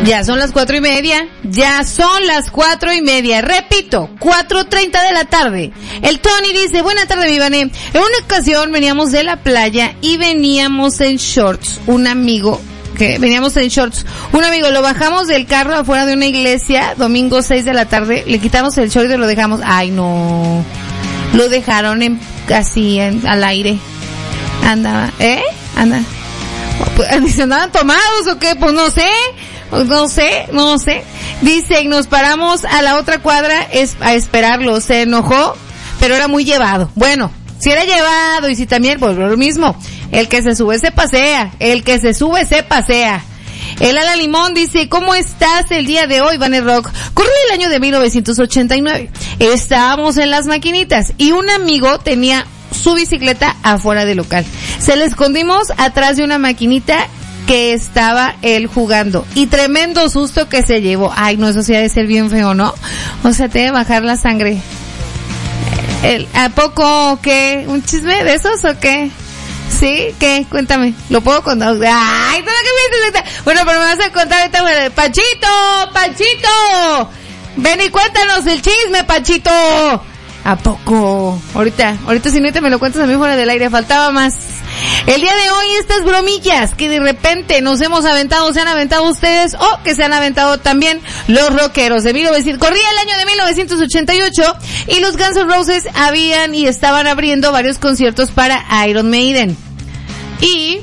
Ya son las 4:30. Ya son las 4:30. Repito, 4:30 de la tarde. El Tony dice, buena tarde, mi Vané. En una ocasión veníamos de la playa y veníamos en shorts. Un amigo lo bajamos del carro afuera de una iglesia, domingo 6 de la tarde, le quitamos el short y lo dejamos. Ay, no. Lo dejaron al aire. Anda. Dice, ¿andaban tomados o qué? Pues no sé. Dice, y nos paramos a la otra cuadra a esperarlo. Se enojó, pero era muy llevado. Bueno, si era llevado y si también, pues lo mismo. El que se sube se pasea. El Ala Limón dice, ¿cómo estás el día de hoy, Vané Rock? Corría el año de 1989. Estábamos en las maquinitas y un amigo tenía su bicicleta afuera del local. Se le escondimos atrás de una maquinita que estaba él jugando. Y tremendo susto que se llevó. Ay, no, eso sí ha de ser bien feo, ¿no? O sea, te debe bajar la sangre. ¿A poco qué? ¿Un chisme de esos o qué? ¿Sí? ¿Qué? Cuéntame. ¿Lo puedo contar? ¡Ay! ¿Todo que me... Bueno, pero me vas a contar ahorita. Bueno, ¡Panchito! Ven y cuéntanos el chisme, Panchito. ¿A poco? Ahorita si no te me lo cuentas a mí fuera del aire, faltaba más. El día de hoy estas bromillas que de repente nos hemos aventado, se han aventado ustedes o que se han aventado también los rockeros de 1900. Corría el año de 1988 y los Guns N' Roses habían y estaban abriendo varios conciertos para Iron Maiden. Y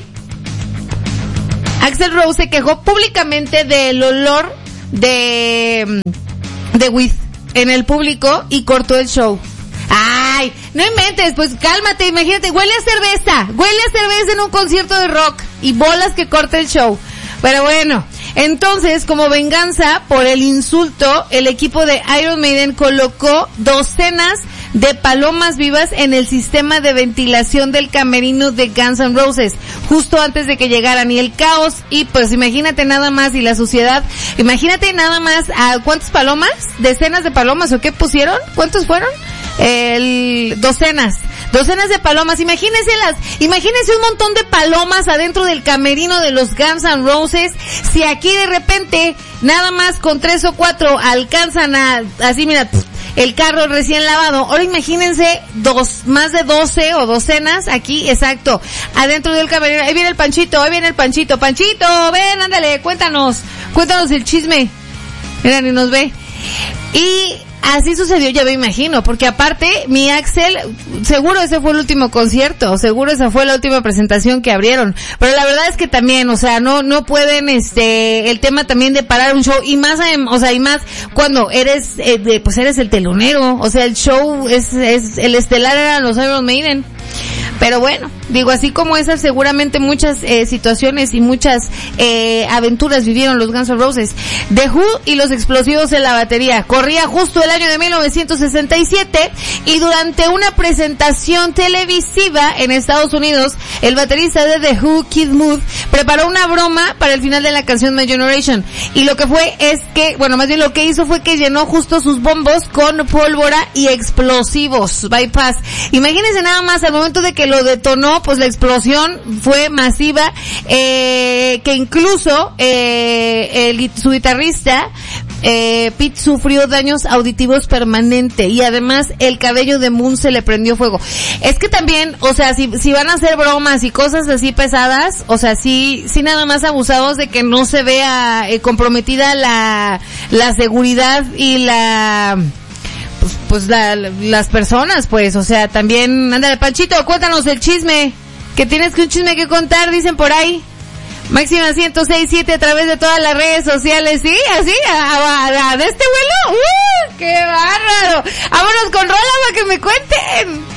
Axl Rose se quejó públicamente del olor de weed en el público y cortó el show. Ay, no inventes, pues cálmate, imagínate, huele a cerveza en un concierto de rock y bolas que corta el show. Pero bueno, entonces, como venganza por el insulto, el equipo de Iron Maiden colocó docenas de palomas vivas en el sistema de ventilación del camerino de Guns N' Roses, justo antes de que llegaran, y el caos, y pues imagínate nada más, y la suciedad, imagínate nada más, ¿cuántas palomas? ¿Decenas de palomas o qué pusieron? ¿Cuántos fueron? Docenas de palomas, imagínense un montón de palomas adentro del camerino de los Guns N' Roses. Si aquí de repente nada más con 3 o 4 alcanzan así mira, el carro recién lavado, ahora imagínense más de 12 o docenas aquí, exacto, adentro del camerino. Ahí viene el Panchito, Panchito, ven, ándale, cuéntanos el chisme. Mira, ni nos ve. Y así sucedió, ya me imagino, porque aparte, mi Axel, seguro ese fue el último concierto, seguro esa fue la última presentación que abrieron, pero la verdad es que también, o sea, no pueden, el tema también de parar un show, y más cuando eres el telonero, o sea, el show el estelar eran los Iron Maiden. Pero bueno, digo, así como esas, seguramente muchas situaciones y muchas aventuras vivieron los Guns N' Roses. The Who y los explosivos en la batería. Corría justo el año de 1967 y durante una presentación televisiva en Estados Unidos, el baterista de The Who, Keith Moon, preparó una broma para el final de la canción My Generation. Y lo que hizo fue que llenó justo sus bombos con pólvora y explosivos. Bypass. Imagínense nada más, al momento de que lo detonó, pues la explosión fue masiva, que incluso su guitarrista Pete sufrió daños auditivos permanentes y además el cabello de Moon se le prendió fuego. Es que también, o sea, si van a hacer bromas y cosas así pesadas, o sea, sí nada más abusados de que no se vea comprometida la seguridad y las personas, pues, o sea, también, ándale, Panchito, cuéntanos el chisme, que tienes un chisme que contar, dicen por ahí. Máxima 106.7 a través de todas las redes sociales, ¿sí? Así, de este vuelo, ¡qué bárbaro! Vámonos con rola para que me cuenten.